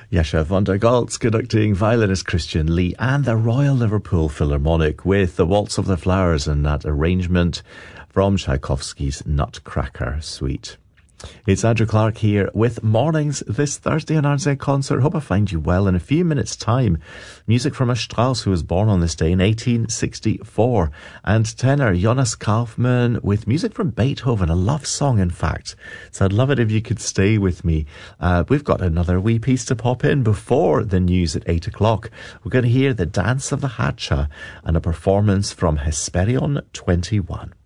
Jascha von der Goltz conducting violinist Christian Lee and the Royal Liverpool Philharmonic with the Waltz of the Flowers and that arrangement from Tchaikovsky's Nutcracker Suite. It's Andrew Clark here with Mornings this Thursday on RZ Concert. Hope I find you well. In a few minutes' time, music from a Strauss who was born on this day in 1864, and tenor Jonas Kaufmann with music from Beethoven, a love song in fact. So I'd love it if you could stay with me. We've got another wee piece to pop in before the news at 8 o'clock. We're going to hear the Dance of the Hacha and a performance from Hesperion 21.